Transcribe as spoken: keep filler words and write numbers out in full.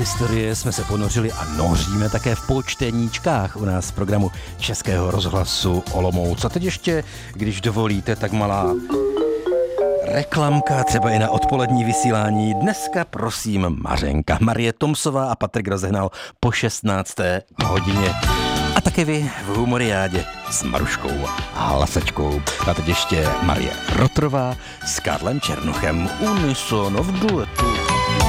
historie jsme se ponořili a noříme také v počteníčkách u nás v programu Českého rozhlasu Olomouc. A teď ještě, když dovolíte, tak malá reklamka, třeba i na odpolední vysílání. Dneska prosím Mařenka, Marie Tomsová a Patrik Rozehnal po šestnácté hodině. A také vy v Humoriádě s Maruškou a Hlasačkou. A teď ještě Marie Rotrová s Karlem Černochem unisono v duetu.